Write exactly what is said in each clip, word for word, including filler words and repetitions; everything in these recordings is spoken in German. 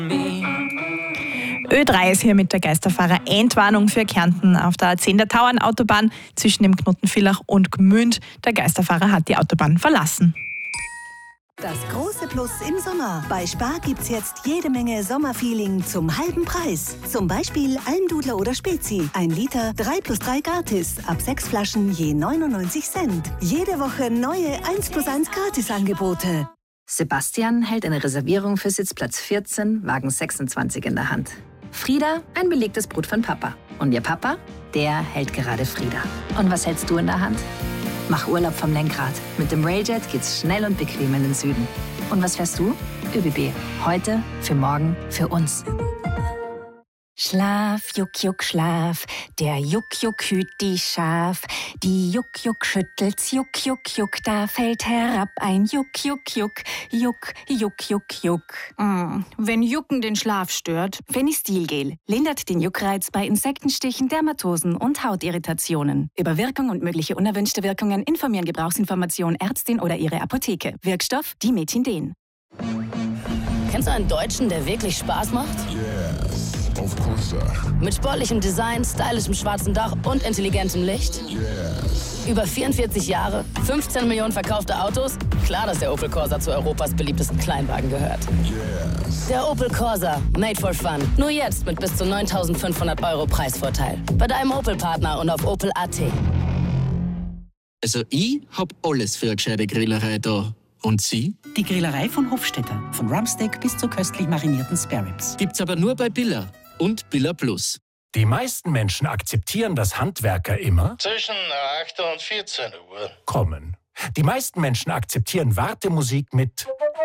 Ö drei ist hier mit der Geisterfahrer-Endwarnung für Kärnten auf der A zehn der Tauernautobahn zwischen dem Knoten Villach und Gmünd. Der Geisterfahrer hat die Autobahn verlassen. Das große Plus im Sommer. Bei Spar gibt's jetzt jede Menge Sommerfeeling zum halben Preis. Zum Beispiel Almdudler oder Spezi. Ein Liter, drei plus drei gratis. Ab sechs Flaschen je neunundneunzig Cent. Jede Woche neue eins plus eins Gratisangebote. Sebastian hält eine Reservierung für Sitzplatz vierzehn, Wagen sechsundzwanzig in der Hand. Frieda, ein belegtes Brot von Papa. Und ihr Papa, der hält gerade Frieda. Und was hältst du in der Hand? Mach Urlaub vom Lenkrad. Mit dem Railjet geht's schnell und bequem in den Süden. Und was fährst du? ÖBB. Heute, für morgen, für uns. Schlaf, Juck, Juck, Schlaf, der Juck, Juck hüt die Schaf. Die Juck, Juck schüttelt's, Juck, Juck, Juck, da fällt herab ein Juck, Juck, Juck, Juck, Juck, Juck, Juck. Mm, wenn Jucken den Schlaf stört, Fenistilgel lindert den Juckreiz bei Insektenstichen, Dermatosen und Hautirritationen. Über Wirkung und mögliche unerwünschte Wirkungen informieren Gebrauchsinformation Ärztin oder ihre Apotheke. Wirkstoff Dimethinden. Kennst du einen Deutschen, der wirklich Spaß macht? Yes. Of course. Mit sportlichem Design, stylischem schwarzen Dach und intelligentem Licht? Yes. Über vierundvierzig Jahre, fünfzehn Millionen verkaufte Autos? Klar, dass der Opel Corsa zu Europas beliebtesten Kleinwagen gehört. Yes. Der Opel Corsa, made for fun. Nur jetzt mit bis zu neuntausendfünfhundert Euro Preisvorteil. Bei deinem Opel-Partner und auf opel punkt a t. Also ich hab alles für eine gescheite Grillerei da. Und Sie? Die Grillerei von Hofstetter. Von Rumpsteak bis zu köstlich marinierten Spareribs. Gibt's aber nur bei Billa und Billa Plus. Die meisten Menschen akzeptieren, dass Handwerker immer zwischen acht und vierzehn Uhr kommen. Die meisten Menschen akzeptieren Wartemusik mit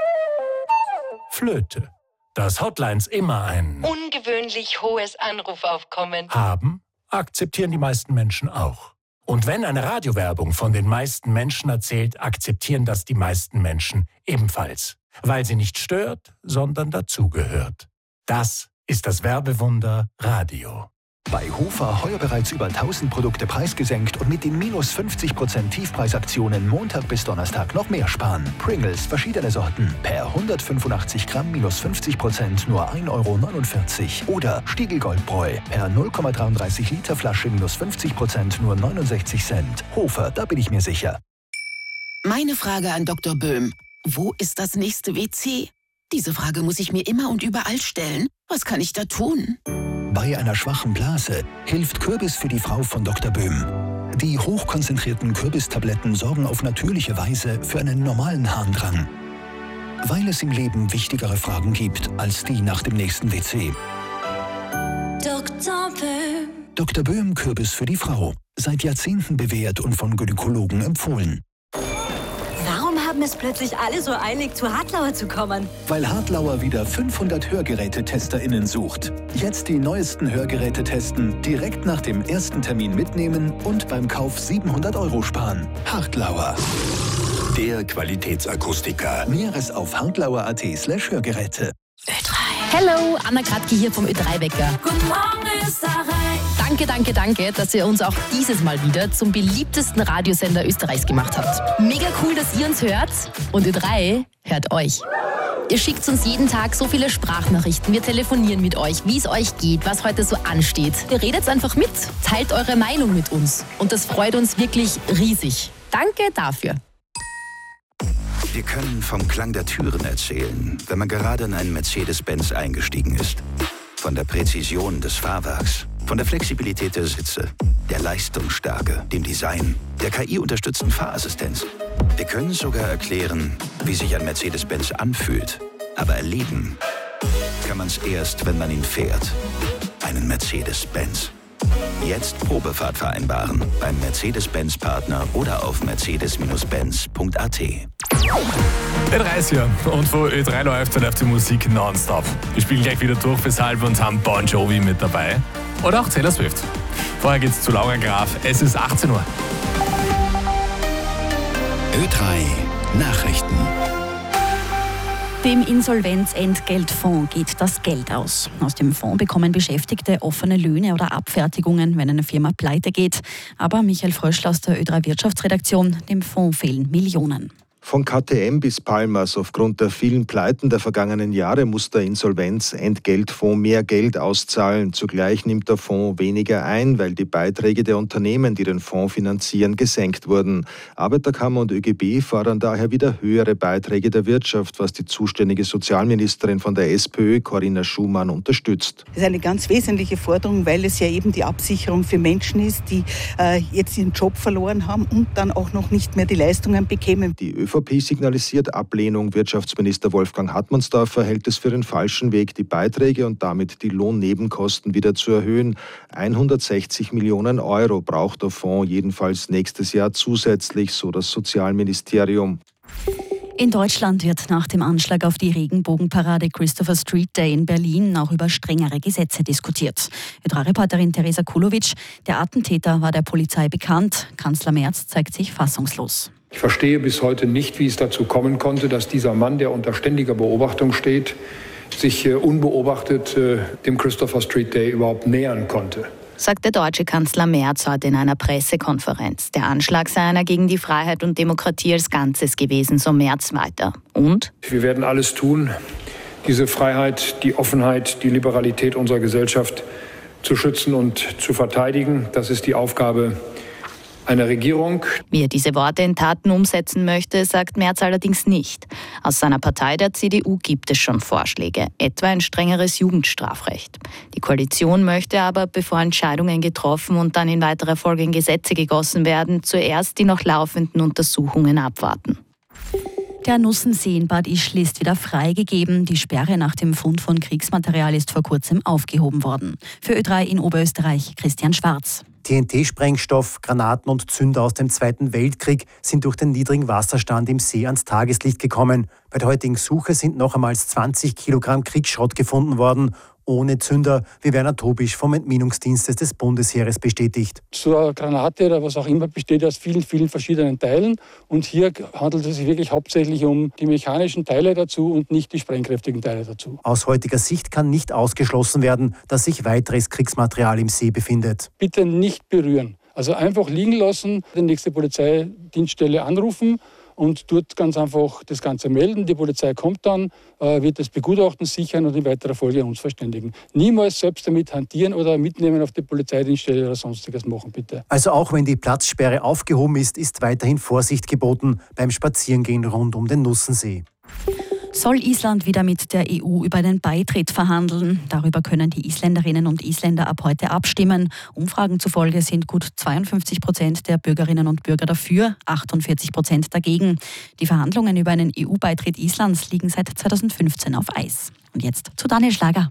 Flöte. Dass Hotlines immer ein ungewöhnlich hohes Anrufaufkommen haben, akzeptieren die meisten Menschen auch. Und wenn eine Radiowerbung von den meisten Menschen erzählt, akzeptieren das die meisten Menschen ebenfalls. Weil sie nicht stört, sondern dazugehört. Das ist das Werbewunder Radio. Bei Hofer heuer bereits über tausend Produkte preisgesenkt und mit den minus fünfzig Prozent Tiefpreisaktionen Montag bis Donnerstag noch mehr sparen. Pringles, verschiedene Sorten, per hundertfünfundachtzig Gramm minus fünfzig Prozent nur ein Euro neunundvierzig. Oder Stiegel Goldbräu, per null Komma dreiunddreißig Liter Flasche minus fünfzig Prozent nur neunundsechzig Cent. Hofer, da bin ich mir sicher. Meine Frage an Doktor Böhm. Wo ist das nächste W C? Diese Frage muss ich mir immer und überall stellen. Was kann ich da tun? Bei einer schwachen Blase hilft Kürbis für die Frau von Doktor Böhm. Die hochkonzentrierten Kürbistabletten sorgen auf natürliche Weise für einen normalen Harndrang. Weil es im Leben wichtigere Fragen gibt als die nach dem nächsten W C. Doktor Böhm. Doktor Böhm Kürbis für die Frau. Seit Jahrzehnten bewährt und von Gynäkologen empfohlen. Warum haben es plötzlich alle so eilig, zu Hartlauer zu kommen? Weil Hartlauer wieder fünfhundert Hörgerätetesterinnen sucht. Jetzt die neuesten Hörgeräte testen, direkt nach dem ersten Termin mitnehmen und beim Kauf siebenhundert Euro sparen. Hartlauer. Der Qualitätsakustiker. Näheres auf hartlauer punkt at slash Hörgeräte. Ö drei. Hello, Anna Kratke hier vom Ö drei Wecker. Guten Morgen, Österreich. Danke, danke, danke, dass ihr uns auch dieses Mal wieder zum beliebtesten Radiosender Österreichs gemacht habt. Mega cool, dass ihr uns hört und Ö drei hört euch. Ihr schickt uns jeden Tag so viele Sprachnachrichten, wir telefonieren mit euch, wie es euch geht, was heute so ansteht. Ihr redet einfach mit, teilt eure Meinung mit uns und das freut uns wirklich riesig. Danke dafür. Wir können vom Klang der Türen erzählen, wenn man gerade in einen Mercedes-Benz eingestiegen ist. Von der Präzision des Fahrwerks, von der Flexibilität der Sitze, der Leistungsstärke, dem Design, der K I-unterstützten Fahrassistenz. Wir können sogar erklären, wie sich ein Mercedes-Benz anfühlt. Aber erleben kann man es erst, wenn man ihn fährt. Einen Mercedes-Benz. Jetzt Probefahrt vereinbaren beim Mercedes-Benz-Partner oder auf mercedes benz punkt at. Ö drei ist hier und wo Ö drei läuft, da läuft die Musik nonstop. Wir spielen gleich wieder durch, weshalb wir uns haben Bon Jovi mit dabei. Oder auch Taylor Swift. Vorher geht's zu Laura Graf. Es ist achtzehn Uhr. Ö drei Nachrichten. Dem Insolvenzentgeltfonds geht das Geld aus. Aus dem Fonds bekommen Beschäftigte offene Löhne oder Abfertigungen, wenn eine Firma pleite geht. Aber Michael Fröschl aus der Ö drei Wirtschaftsredaktion, dem Fonds fehlen Millionen. Von K T M bis Palmas. Aufgrund der vielen Pleiten der vergangenen Jahre muss der Insolvenzentgeltfonds mehr Geld auszahlen. Zugleich nimmt der Fonds weniger ein, weil die Beiträge der Unternehmen, die den Fonds finanzieren, gesenkt wurden. Arbeiterkammer und ÖGB fordern daher wieder höhere Beiträge der Wirtschaft, was die zuständige Sozialministerin von der SPÖ, Corinna Schumann, unterstützt. Das ist eine ganz wesentliche Forderung, weil es ja eben die Absicherung für Menschen ist, die äh, jetzt ihren Job verloren haben und dann auch noch nicht mehr die Leistungen bekämen. Die ÖVP signalisiert Ablehnung. Wirtschaftsminister Wolfgang Hartmannsdorfer hält es für den falschen Weg, die Beiträge und damit die Lohnnebenkosten wieder zu erhöhen. hundertsechzig Millionen Euro braucht der Fonds jedenfalls nächstes Jahr zusätzlich, so das Sozialministerium. In Deutschland wird nach dem Anschlag auf die Regenbogenparade Christopher Street Day in Berlin auch über strengere Gesetze diskutiert. Ö drei Reporterin Teresa Kulovic, der Attentäter war der Polizei bekannt. Kanzler Merz zeigt sich fassungslos. Ich verstehe bis heute nicht, wie es dazu kommen konnte, dass dieser Mann, der unter ständiger Beobachtung steht, sich äh, unbeobachtet äh, dem Christopher Street Day überhaupt nähern konnte. Sagt der deutsche Kanzler Merz heute in einer Pressekonferenz. Der Anschlag sei einer gegen die Freiheit und Demokratie als Ganzes gewesen, so Merz weiter. Und? Wir werden alles tun, diese Freiheit, die Offenheit, die Liberalität unserer Gesellschaft zu schützen und zu verteidigen. Das ist die Aufgabe einer Regierung. Wie er diese Worte in Taten umsetzen möchte, sagt Merz allerdings nicht. Aus seiner Partei, der C D U, gibt es schon Vorschläge, etwa ein strengeres Jugendstrafrecht. Die Koalition möchte aber, bevor Entscheidungen getroffen und dann in weiterer Folge in Gesetze gegossen werden, zuerst die noch laufenden Untersuchungen abwarten. Der Nussensee in Bad Ischl ist wieder freigegeben. Die Sperre nach dem Fund von Kriegsmaterial ist vor kurzem aufgehoben worden. Für Ö drei in Oberösterreich Christian Schwarz. T N T-Sprengstoff, Granaten und Zünder aus dem Zweiten Weltkrieg sind durch den niedrigen Wasserstand im See ans Tageslicht gekommen. Bei der heutigen Suche sind noch einmal zwanzig Kilogramm Kriegsschrott gefunden worden, ohne Zünder, wie Werner Tobisch vom Entminungsdienst des Bundesheeres bestätigt. So eine Granate oder was auch immer besteht aus vielen, vielen verschiedenen Teilen. Und hier handelt es sich wirklich hauptsächlich um die mechanischen Teile dazu und nicht die sprengkräftigen Teile dazu. Aus heutiger Sicht kann nicht ausgeschlossen werden, dass sich weiteres Kriegsmaterial im See befindet. Bitte nicht berühren. Also einfach liegen lassen, die nächste Polizeidienststelle anrufen und dort ganz einfach das Ganze melden. Die Polizei kommt dann, äh, wird das Begutachten sichern und in weiterer Folge uns verständigen. Niemals selbst damit hantieren oder mitnehmen auf die Polizeidienststelle oder sonstiges machen, bitte. Also auch wenn die Platzsperre aufgehoben ist, ist weiterhin Vorsicht geboten beim Spazierengehen rund um den Nussensee. Soll Island wieder mit der E U über den Beitritt verhandeln? Darüber können die Isländerinnen und Isländer ab heute abstimmen. Umfragen zufolge sind gut zweiundfünfzig Prozent der Bürgerinnen und Bürger dafür, achtundvierzig Prozent dagegen. Die Verhandlungen über einen E U-Beitritt Islands liegen seit zweitausendfünfzehn auf Eis. Und jetzt zu Daniel Schlager.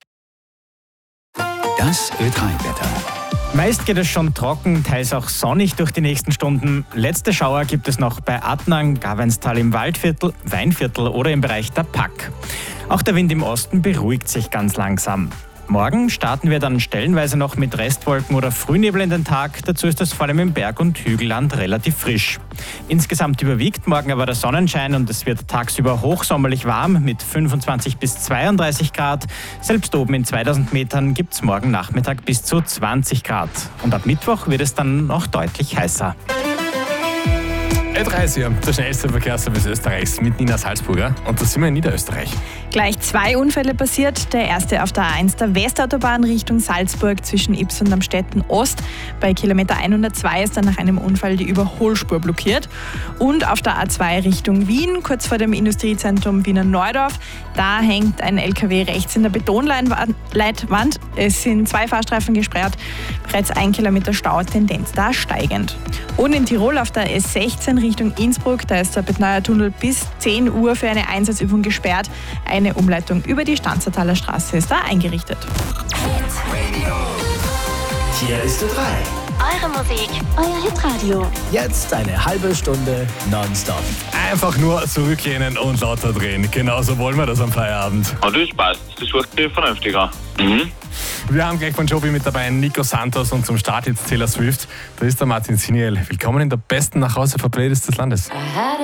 Das Ö drei Wetter. Meist geht es schon trocken, teils auch sonnig durch die nächsten Stunden. Letzte Schauer gibt es noch bei Adnang, Gavenstal im Waldviertel, Weinviertel oder im Bereich der Pack. Auch der Wind im Osten beruhigt sich ganz langsam. Morgen starten wir dann stellenweise noch mit Restwolken oder Frühnebel in den Tag. Dazu ist es vor allem im Berg- und Hügelland relativ frisch. Insgesamt überwiegt morgen aber der Sonnenschein und es wird tagsüber hochsommerlich warm mit fünfundzwanzig bis zweiunddreißig Grad. Selbst oben in zweitausend Metern gibt es morgen Nachmittag bis zu zwanzig Grad. Und ab Mittwoch wird es dann noch deutlich heißer. Ö drei ist hier, der schnellste Verkehrsservice Österreichs mit Nina Salzburger. Und da sind wir in Niederösterreich. Gleich zwei Unfälle passiert. Der erste auf der A eins der Westautobahn Richtung Salzburg zwischen Ybbs und Amstetten Ost. Bei Kilometer hundertzwei ist dann nach einem Unfall die Überholspur blockiert. Und auf der A zwei Richtung Wien, kurz vor dem Industriezentrum Wiener Neudorf, da hängt ein L K W rechts in der Betonleitwand. Es sind zwei Fahrstreifen gesperrt. Bereits ein Kilometer Stau, Tendenz da steigend. Und in Tirol auf der S sechzehn Richtung Innsbruck, da ist der Bettneuer Tunnel bis zehn Uhr für eine Einsatzübung gesperrt. Eine Umleitung über die Stanzertaler Straße ist da eingerichtet. Hier ist Ö drei. Eure Musik, euer Hitradio. Jetzt eine halbe Stunde nonstop. Einfach nur zurücklehnen und lauter drehen. Genauso wollen wir das am Feierabend. Oh, das passt. Das hört sich vernünftig an. Mhm. Wir haben gleich von Joby mit dabei Nico Santos und zum Start jetzt Taylor Swift. Da ist der Martin Siniel. Willkommen in der besten Nachhause-Playlist des Landes.